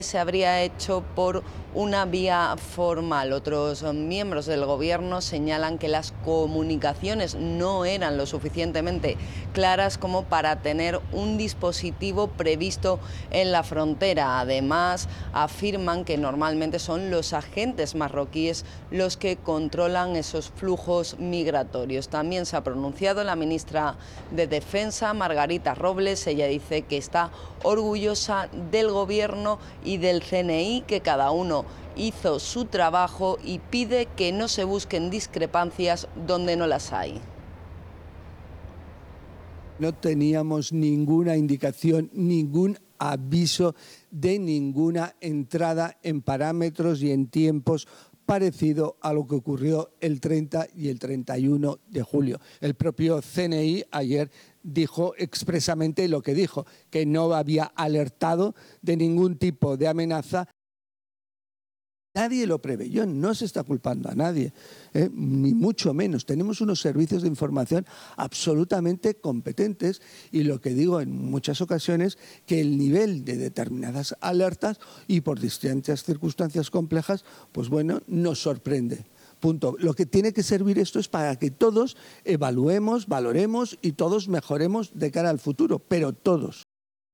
se habría hecho por una vía formal. Otros miembros del gobierno señalan que las comunicaciones no eran lo suficientemente claras como para tener un dispositivo previsto en la frontera. Además, afirman que normalmente son los agentes marroquíes los que controlan esos flujos migratorios. También se ha pronunciado la ministra de Defensa, Margarita Robles. Ella dice que está orgullosa del gobierno y del CNI, que cada uno hizo su trabajo, y pide que no se busquen discrepancias donde no las hay. No teníamos ninguna indicación, ningún aviso de ninguna entrada en parámetros y en tiempos parecido a lo que ocurrió el 30 y el 31 de julio. El propio CNI ayer dijo expresamente lo que dijo, que no había alertado de ningún tipo de amenaza. Nadie lo preveyó, no se está culpando a nadie, ni mucho menos. Tenemos unos servicios de información absolutamente competentes y lo que digo en muchas ocasiones, que el nivel de determinadas alertas y por distintas circunstancias complejas, pues bueno, nos sorprende. Punto. Lo que tiene que servir esto es para que todos evaluemos, valoremos y todos mejoremos de cara al futuro, pero todos.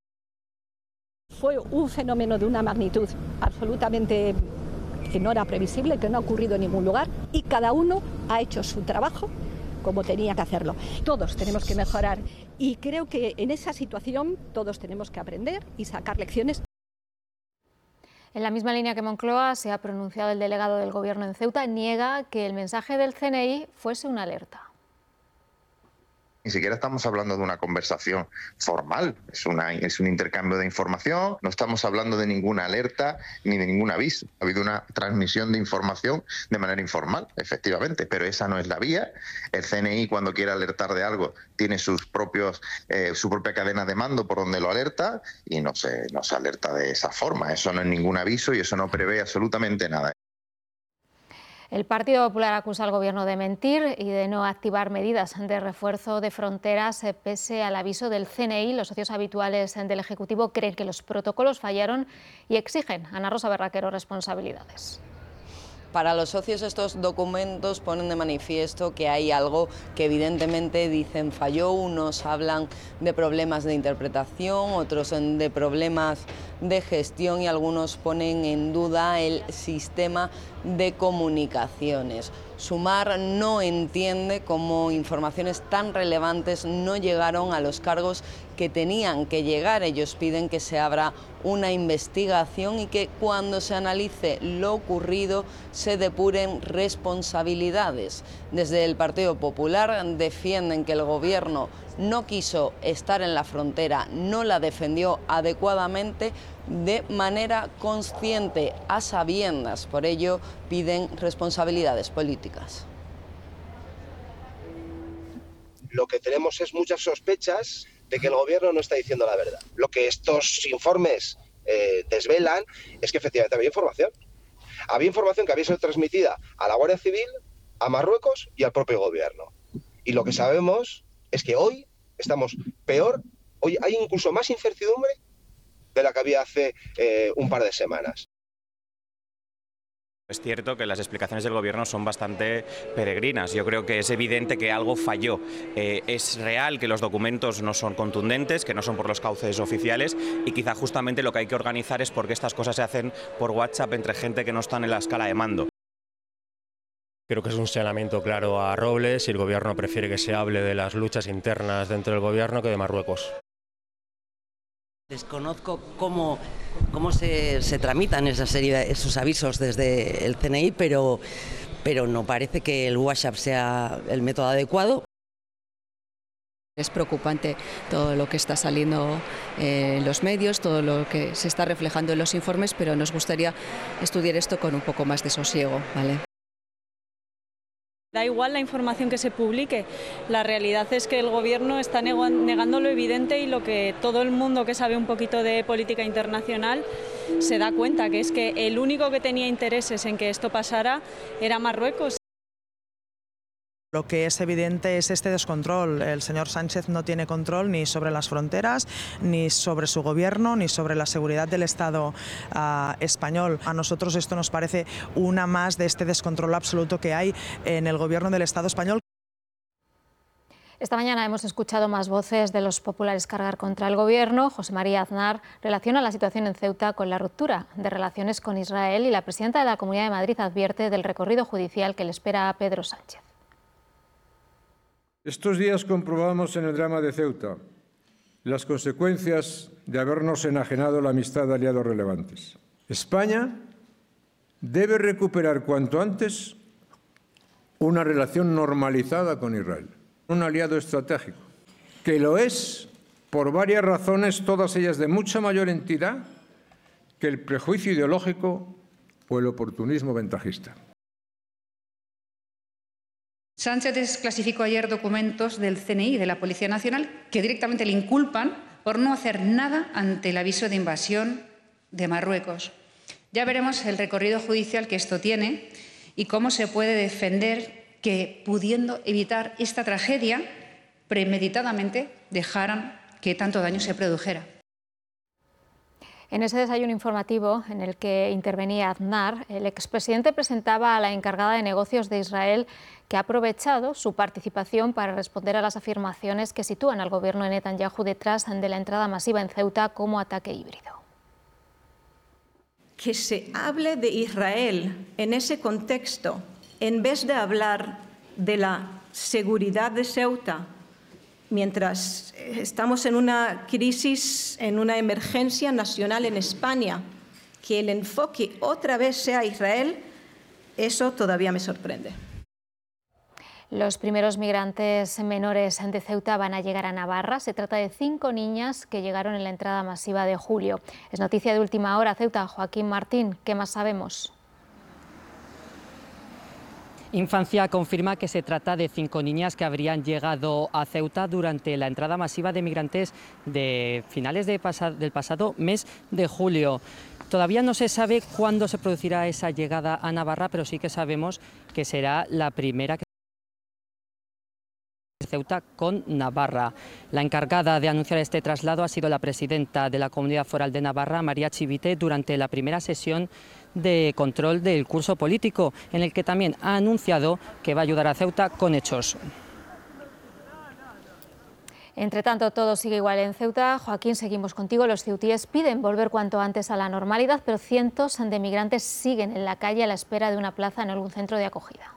Fue un fenómeno de una magnitud absolutamente que no era previsible, que no ha ocurrido en ningún lugar, y cada uno ha hecho su trabajo como tenía que hacerlo. Todos tenemos que mejorar y creo que en esa situación todos tenemos que aprender y sacar lecciones. En la misma línea que Moncloa se ha pronunciado el delegado del Gobierno en Ceuta, niega que el mensaje del CNI fuese una alerta. Ni siquiera estamos hablando de una conversación formal, es un intercambio de información, no estamos hablando de ninguna alerta ni de ningún aviso. Ha habido una transmisión de información de manera informal, efectivamente, pero esa no es la vía. El CNI, cuando quiere alertar de algo, tiene su propia cadena de mando por donde lo alerta y no se alerta de esa forma. Eso no es ningún aviso y eso no prevé absolutamente nada. El Partido Popular acusa al Gobierno de mentir y de no activar medidas de refuerzo de fronteras pese al aviso del CNI. Los socios habituales del Ejecutivo creen que los protocolos fallaron y exigen a Ana Rosa Berraquero responsabilidades. Para los socios, estos documentos ponen de manifiesto que hay algo que evidentemente dicen falló. Unos hablan de problemas de interpretación, otros de problemas de gestión y algunos ponen en duda el sistema de comunicaciones. Sumar no entiende cómo informaciones tan relevantes no llegaron a los cargos que tenían que llegar. Ellos piden que se abra una investigación y que cuando se analice lo ocurrido se depuren responsabilidades. Desde el Partido Popular defienden que el Gobierno no quiso estar en la frontera, no la defendió adecuadamente, de manera consciente, a sabiendas. Por ello piden responsabilidades políticas. Lo que tenemos es muchas sospechas de que el gobierno no está diciendo la verdad. Lo que estos informes desvelan es que efectivamente había información. Había información que había sido transmitida a la Guardia Civil, a Marruecos y al propio gobierno. Y lo que sabemos es que hoy estamos peor, hoy hay incluso más incertidumbre de la que había hace un par de semanas. Es cierto que las explicaciones del Gobierno son bastante peregrinas. Yo creo que es evidente que algo falló. Es real que los documentos no son contundentes, que no son por los cauces oficiales y quizá justamente lo que hay que organizar es porque estas cosas se hacen por WhatsApp entre gente que no está en la escala de mando. Creo que es un señalamiento claro a Robles y el Gobierno prefiere que se hable de las luchas internas dentro del Gobierno que de Marruecos. Desconozco cómo se tramitan esos avisos desde el CNI, pero no parece que el WhatsApp sea el método adecuado. Es preocupante todo lo que está saliendo en los medios, todo lo que se está reflejando en los informes, pero nos gustaría estudiar esto con un poco más de sosiego, ¿vale? Da igual la información que se publique, la realidad es que el Gobierno está negando lo evidente y lo que todo el mundo que sabe un poquito de política internacional se da cuenta, que es que el único que tenía intereses en que esto pasara era Marruecos. Lo que es evidente es este descontrol. El señor Sánchez no tiene control ni sobre las fronteras, ni sobre su gobierno, ni sobre la seguridad del Estado español. A nosotros esto nos parece una más de este descontrol absoluto que hay en el gobierno del Estado español. Esta mañana hemos escuchado más voces de los populares cargar contra el gobierno. José María Aznar relaciona la situación en Ceuta con la ruptura de relaciones con Israel y la presidenta de la Comunidad de Madrid advierte del recorrido judicial que le espera a Pedro Sánchez. Estos días comprobamos en el drama de Ceuta las consecuencias de habernos enajenado la amistad de aliados relevantes. España debe recuperar cuanto antes una relación normalizada con Israel, un aliado estratégico, que lo es por varias razones, todas ellas de mucha mayor entidad que el prejuicio ideológico o el oportunismo ventajista. Sánchez desclasificó ayer documentos del CNI y de la Policía Nacional que directamente le inculpan por no hacer nada ante el aviso de invasión de Marruecos. Ya veremos el recorrido judicial que esto tiene y cómo se puede defender que, pudiendo evitar esta tragedia, premeditadamente dejaran que tanto daño se produjera. En ese desayuno informativo en el que intervenía Aznar, el expresidente presentaba a la encargada de negocios de Israel, que ha aprovechado su participación para responder a las afirmaciones que sitúan al gobierno de Netanyahu detrás de la entrada masiva en Ceuta como ataque híbrido. Que se hable de Israel en ese contexto, en vez de hablar de la seguridad de Ceuta, mientras estamos en una crisis, en una emergencia nacional en España, que el enfoque otra vez sea Israel, eso todavía me sorprende. Los primeros migrantes menores de Ceuta van a llegar a Navarra. Se trata de 5 niñas que llegaron en la entrada masiva de julio. Es noticia de última hora. Ceuta, Joaquín Martín, ¿qué más sabemos? Infancia confirma que se trata de 5 niñas que habrían llegado a Ceuta durante la entrada masiva de migrantes de finales del pasado mes de julio. Todavía no se sabe cuándo se producirá esa llegada a Navarra, pero sí que sabemos que será la primera que Ceuta con Navarra. La encargada de anunciar este traslado ha sido la presidenta de la Comunidad Foral de Navarra, María Chivite, durante la primera sesión de control del curso político, en el que también ha anunciado que va a ayudar a Ceuta con hechos. Entre tanto, todo sigue igual en Ceuta. Joaquín, seguimos contigo. Los ceutíes piden volver cuanto antes a la normalidad, pero cientos de migrantes siguen en la calle a la espera de una plaza en algún centro de acogida.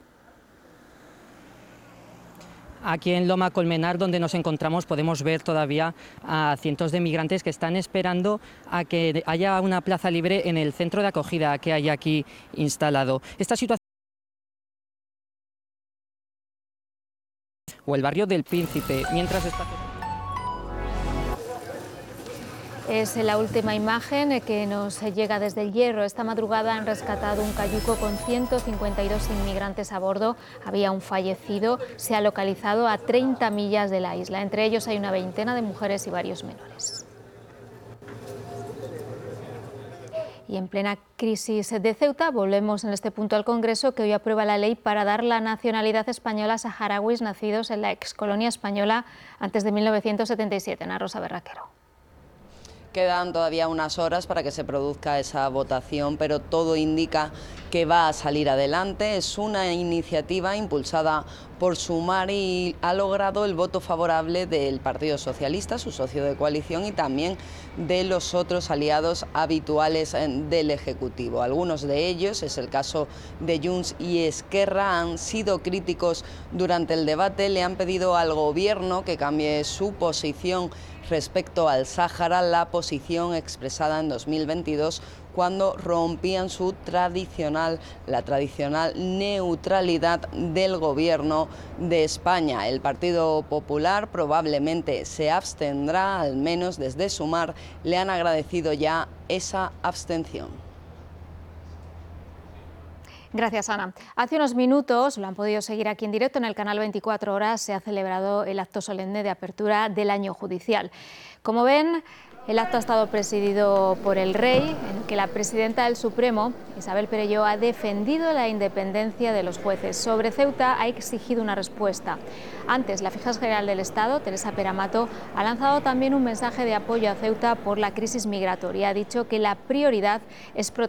Aquí en Loma Colmenar, donde nos encontramos, podemos ver todavía a cientos de migrantes que están esperando a que haya una plaza libre en el centro de acogida que hay aquí instalado. Esta situación o el barrio del Príncipe, mientras está... Es la última imagen que nos llega desde El Hierro. Esta madrugada han rescatado un cayuco con 152 inmigrantes a bordo. Había un fallecido. Se ha localizado a 30 millas de la isla. Entre ellos hay una veintena de mujeres y varios menores. Y en plena crisis de Ceuta, volvemos en este punto al Congreso, que hoy aprueba la ley para dar la nacionalidad española a saharauis nacidos en la excolonia española antes de 1977. Ana Rosa Berraquero. Quedan todavía unas horas para que se produzca esa votación, pero todo indica que va a salir adelante. Es una iniciativa impulsada por Sumar y ha logrado el voto favorable del Partido Socialista, su socio de coalición, y también de los otros aliados habituales del Ejecutivo. Algunos de ellos, es el caso de Junts y Esquerra, han sido críticos durante el debate, le han pedido al Gobierno que cambie su posición respecto al Sáhara, la posición expresada en 2022 cuando rompían la tradicional neutralidad del Gobierno de España. El Partido Popular probablemente se abstendrá, al menos desde Sumar le han agradecido ya esa abstención. Gracias, Ana. Hace unos minutos, lo han podido seguir aquí en directo en el canal 24 Horas, se ha celebrado el acto solemne de apertura del año judicial. Como ven, El acto ha estado presidido por el rey, en el que la presidenta del Supremo, Isabel Perelló, ha defendido la independencia de los jueces. Sobre Ceuta ha exigido una respuesta. Antes, la fiscal general del Estado, Teresa Peramato, ha lanzado también un mensaje de apoyo a Ceuta por la crisis migratoria. Ha dicho que la prioridad es proteger